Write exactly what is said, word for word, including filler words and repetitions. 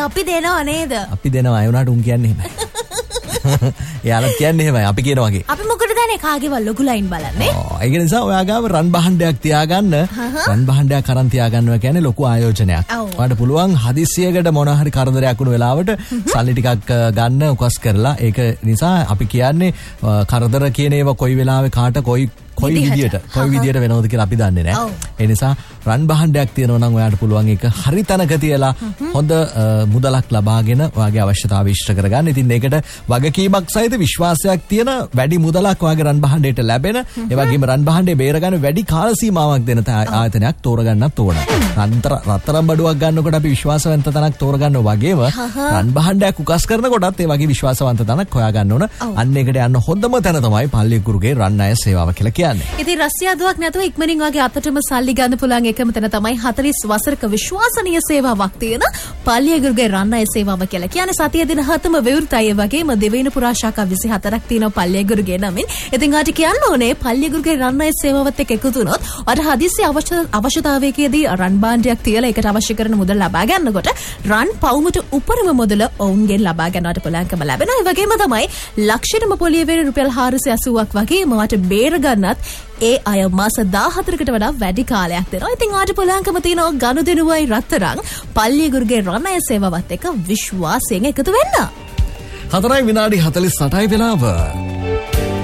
අපි දෙනවා නේද? අපි දෙනවා. ඒ වුණාට උන් කියන්නේ එහෙමයි. යාළුවා කියන්නේ එහෙමයි. අපි කියන වගේ. අපි මොකටද අනේ කාගේවත් ලොකු ලයින් බලන්නේ? ඔව්. ඒක නිසා ඔයා ගාව රන් බහණ්ඩයක් තියාගන්න. රන් බහණ්ඩයක් අරන් තියාගන්නවා කියන්නේ ලොකු ආයෝජනයක්. ඔයාලට පුළුවන් හදිස්සියකට මොන හරි කරදරයක් වුණ වෙලාවට සල්ලි ටිකක් ගන්න උකස් කරලා. ඒක නිසා අපි කියන්නේ කරදර කියන ඒවා කොයි වෙලාවෙ කාට කොයි කොයි විදියට කොයි විදියට වෙනවද කියලා අපි දන්නේ නැහැ. ඒ නිසා රන් බහණ්ඩයක් තියෙනවා නම් ඔයාලට පුළුවන් ඒක හරි තැනක තියලා හොඳ මුදලක් ලබාගෙන ඔයාගේ අවශ්‍යතාවය ඉෂ්ට කරගන්න. ඉතින් ඒකට වගකීමක් සහිත විශ්වාසයක් තියෙන වැඩි මුදලක් ඔයාගේ රන් බහණ්ඩයට ලැබෙන, ඒ වගේම රන් බහණ්ඩේ බේරගන්න වැඩි කාල සීමාවක් දෙන ආයතනයක් තෝරගන්නත් ඕන. රන්තර රත්තරන් බඩුවක් ගන්නකොට අපි විශ්වාසවන්ත තැනක් තෝරගන්න වගේම රන් බහණ්ඩයක් උකස් කරනකොටත් ඒ වගේ විශ්වාසවන්ත තැනක් හොයාගන්න ඕන. අන්න ඒකට යන්න හොඳම තැන තමයි පල්ලියගුරුගේ රන් අය සේවාව කියලා කියන්නේ. ඉතින් රස්තියාදුවක් නැතුව ඉක්මනින් වගේ අතටම සල්ලි ගන්න පුළුවන් එකම තැන තමයි හතළිස් වසරක විශ්වාසනීය සේවාවක් තියෙන පල්ලියගුරුගේ රන් අය සේවාව කියලා. කියන්නේ සතිය දින හතම විවෘතයි. වගේම දෙවයින පුරා ශාඛා විසිහතරක් තියෙනවා පල්ලියගුරුගේ නමින්. ඉතින් ආට කියන්න ඕනේ පල්ලියගුරුගේ රන් අය සේවාවත් එක්ක එකතු වුණොත් අර හදිස්සි අවශ්‍යතාවයකදී රන් භාණ්ඩයක් තියලා ඒකට අවශ්‍ය කරන මුදල් ලබා ගන්නකොට රන් පවුමට උපරිම මුදල ඔවුන්ගෙන් ලබා ගන්නවට පුළුවන්කම ලැබෙනවා. ඒ වගේම තමයි ලක්ෂණම පොලිය වෙන රුපියල් හාරසිය අසූවක් වගේ මවට බේර ගන්නත් ඒ අය මාස දාහතරකට වඩා වැඩි කාලයක් දෙනවා. ඉතින් ආට පුළුවන්කම තියෙනවා ගනුදෙනුවයි රත්තරන් පල්ලියගුරුගේ රන් අය සේවාවත් එක්ක විශ්වාසයෙන් එකතු වෙන්න. හතරයි විනාඩි හතළිස් අටයි වෙලාව.